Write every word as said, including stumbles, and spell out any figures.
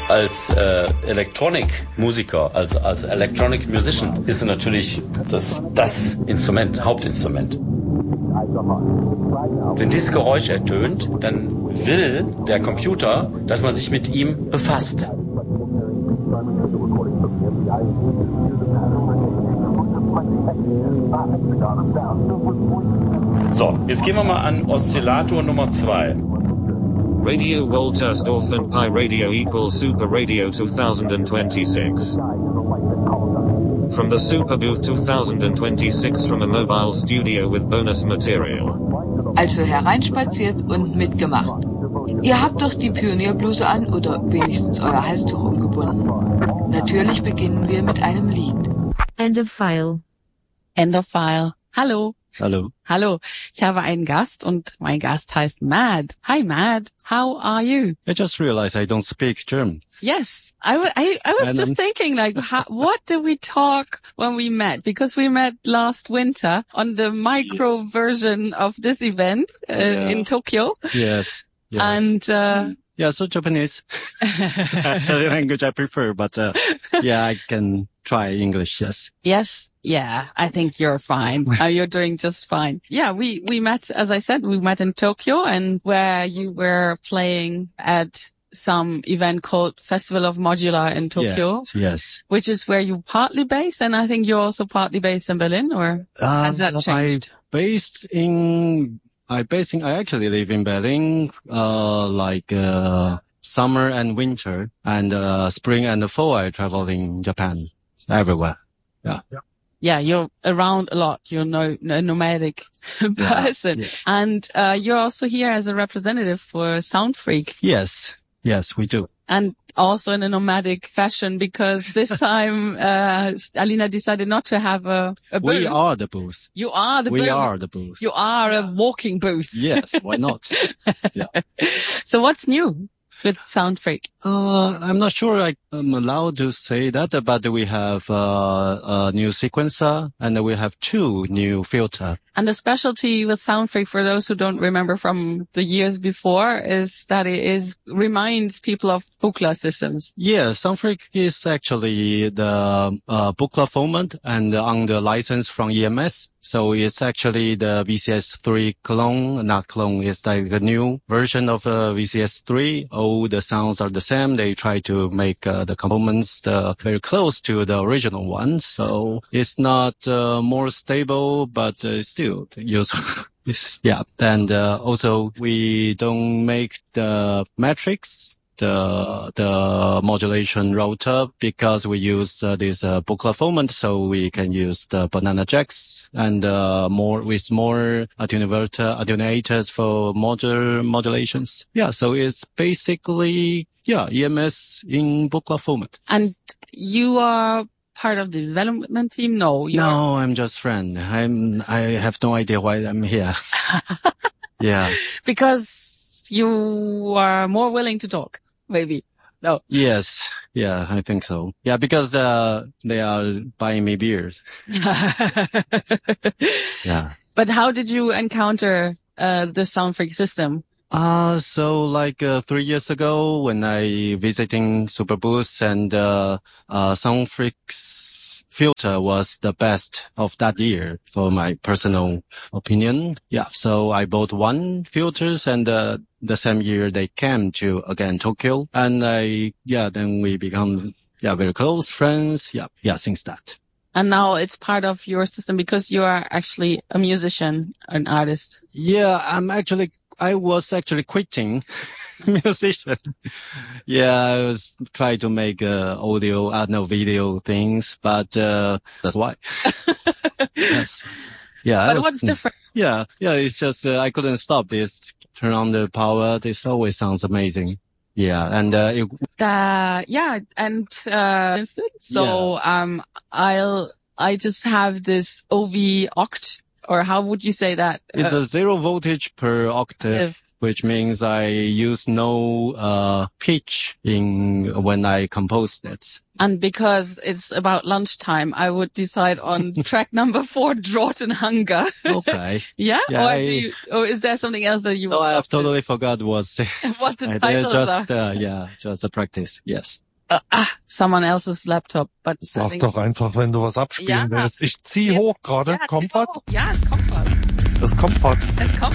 Als äh, Electronic-Musiker, als, als Electronic Musician ist es natürlich das, das Instrument, Hauptinstrument. Wenn dieses Geräusch ertönt, dann will der Computer, dass man sich mit ihm befasst. So, jetzt gehen wir mal an Oszillator Nummer zwei. Radio Woltersdorf and Pi Radio equals Super Radio twenty twenty-six. From the Super Booth twenty twenty-six from a mobile studio with bonus material. Also hereinspaziert und mitgemacht. Ihr habt doch die Pionierbluse an oder wenigstens euer Halstuch umgebunden. Natürlich beginnen wir mit einem Lied. End of file. End of file. Hallo. Hallo. Hallo. Ich habe einen Gast und mein Gast heißt Mad. Hi Mad. How are you? I just realized I don't speak German. Yes. I, w- I, I was And just then- thinking like, how, what did we talk when we met? Because we met last winter on the micro version of this event uh, Yeah. in Tokyo. Yes. Yes. And, uh, yeah, so Japanese. That's the language I prefer, but, uh, yeah, I can try English, yes. yes. Yeah, I think you're fine. uh, you're doing just fine. Yeah, we, we met, as I said, we met in Tokyo and where you were playing at some event called Festival of Modular in Tokyo, Yes. Yes. which is where you partly based. And I think you're also partly based in Berlin, or has that Uh, changed? I based in, I based in, I actually live in Berlin, uh, like, uh, summer and winter, and, uh, spring and fall I travel in Japan, everywhere. Yeah. Yeah, you're around a lot. You're no, a nomadic person. Yes. And, uh, you're also here as a representative for Sound Freak. Yes. Yes, we do. And also in a nomadic fashion, because this time, uh, Alina decided not to have a, a booth. We are the booth. You are the We booth. are the booth. You are a walking booth. Yes, why not? Yeah. So what's new with Sound Freak? Uh, I'm not sure I am allowed to say that, but we have uh, a new sequencer and we have two new filter. And the specialty with Sound Freak, for those who don't remember from the years before, is that it is reminds people of Buchla systems. Yeah, Soundfreak is actually the uh, Buchla format and under license from E M S. So it's actually the V C S three clone, not clone, it's like a new version of uh, V C S three. All the sounds are the same. They try to make uh, the components uh, very close to the original one. So it's not uh, more stable, but uh, still useful. Yeah. And uh, also we don't make the matrix, the the modulation rotor, because we use uh, this uh, Buchla format, so we can use the banana jacks and uh, more with more attenuator attenuators for modul modulations. Yeah, so it's basically yeah E M S in Buchla format. And you are part of the development team? No. You're No, I'm just friend. I'm I have no idea why I'm here. Yeah. Because you are more willing to talk, maybe. No. Yes. Yeah, I think so. Yeah, because uh they are buying me beers. Yeah. But how did you encounter uh the Sound Freak system? Uh, so like, uh, three years ago when I visiting Superboost and, uh, uh, Soundfreak's filter was the best of that year for my personal opinion. Yeah. So I bought one filters and, uh, the same year they came to again Tokyo and I, yeah, then we become, yeah, very close friends. Yeah. Yeah. Since that. And now it's part of your system because you are actually a musician, an artist. Yeah. I'm actually, I was actually quitting musician. Yeah, I was trying to make uh, audio, uh, no video things, but uh that's why. Yes. Yeah. I But was- what's different? Yeah, yeah. It's just uh, I couldn't stop this. Turn on the power. This always sounds amazing. Yeah, and uh, it, Uh, yeah, and, uh, so, um, I'll, I just have this O V oct, or how would you say that? it's Uh, a zero voltage per octave. if- which means I use no uh pitch in when I composed it. And because it's about lunchtime, I would decide on track number four, Drought and Hunger. Okay. yeah? Yeah, or I- do you, or is there something else that you No, would I love have to- totally forgot what this. What the I did titles just, are. uh, yeah, just a practice. Yes. Uh, ah, someone else's laptop, but I Sag think- doch einfach, wenn du was abspielen Ja. willst. Ich zieh Ja. hoch gerade. Ja, Kommt genau. was? Ja, es kommt was. Es kommt was. Es kommt